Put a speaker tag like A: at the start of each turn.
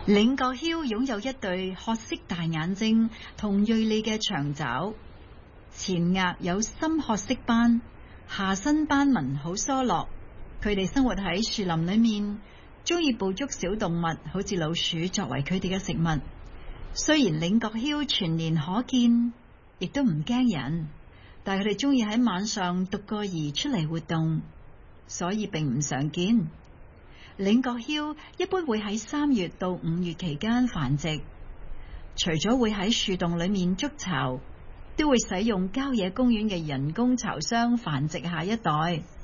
A: 領角鴞擁有一對褐色大眼睛同銳利嘅長爪，前額有深褐色斑，下身斑紋好疏落。佢哋生活喺樹林裏面，中意捕捉小動物，好似老鼠作為佢哋嘅食物。雖然領角鴞全年可見，亦都唔驚人，但係佢哋中意喺晚上獨個兒出嚟活動，所以並唔常見。領角鴞一般會喺3月到5月期間繁殖，除咗會喺樹洞裏面築巢，都會使用郊野公園嘅人工巢箱繁殖下一代。